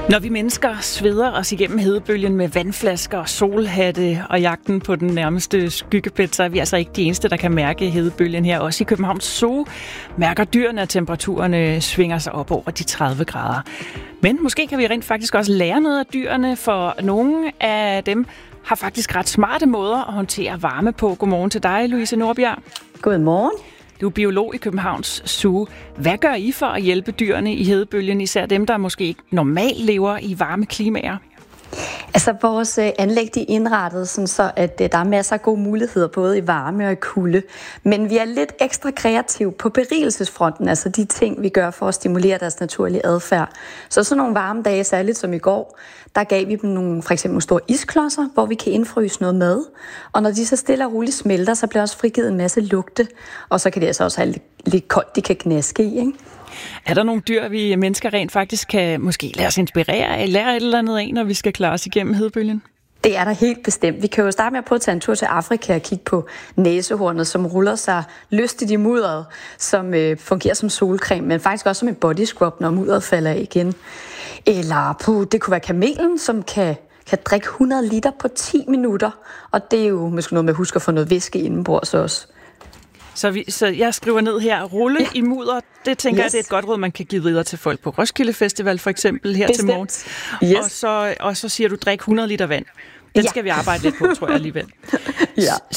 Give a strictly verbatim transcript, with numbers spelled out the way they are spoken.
Når vi mennesker sveder os igennem hedebølgen med vandflasker og solhatte og jagten på den nærmeste skyggeplet, så er vi altså ikke de eneste, der kan mærke hedebølgen her. Også i Københavns Zoo mærker dyrene, at temperaturerne svinger sig op over de tredive grader. Men måske kan vi rent faktisk også lære noget af dyrene, for nogle af dem har faktisk ret smarte måder at håndtere varme på. Godmorgen til dig, Louise Nordbjerg. Godmorgen. Du er biolog i Københavns Zoo. Hvad gør I for at hjælpe dyrene i hedebølgen, især dem, der måske ikke normalt lever i varme klimaer? Altså, vores anlæg de er indrettet sådan så, at der er masser af gode muligheder, både i varme og i kulde. Men vi er lidt ekstra kreative på berigelsesfronten, altså de ting, vi gør for at stimulere deres naturlige adfærd. Så sådan nogle varme dage, særligt som i går, der gav vi dem nogle, for eksempel nogle store isklodser, hvor vi kan indfryse noget mad. Og når de så stille og roligt smelter, så bliver også frigivet en masse lugte. Og så kan det altså også have lidt, lidt koldt, de kan gnaske i, ikke? Er der nogle dyr, vi mennesker rent faktisk kan måske lade os inspirere af, lære et eller andet af, når vi skal klare os igennem hedebølgen? Det er der helt bestemt. Vi kan jo starte med at prøve at tage en tur til Afrika og kigge på næsehornet, som ruller sig lystigt i mudderet, som øh, fungerer som solcreme, men faktisk også som en body scrub, når mudderet falder af igen. Eller på, det kunne være kamelen, som kan, kan drikke hundrede liter på ti minutter, og det er jo måske noget med at huske at få noget væske indenbords også. Så, vi, så jeg skriver ned her, rulle ja. i mudder, det tænker yes. jeg, det er et godt råd, man kan give videre til folk på Roskilde Festival for eksempel her Bestemt. til morgen. Yes. Og, så, og så siger du, drik hundrede liter vand. Den ja. skal vi arbejde lidt på, tror jeg alligevel. ja.